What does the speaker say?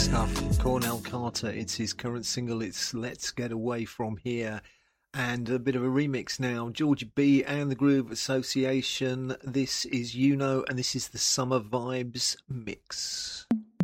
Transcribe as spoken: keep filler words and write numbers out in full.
stuff. Cornell Carter, it's his current single, it's Let's Get Away From Here. And a bit of a remix now. Georgie B and the Groove Association. This is You Know, and this is the Summer Vibes Mix.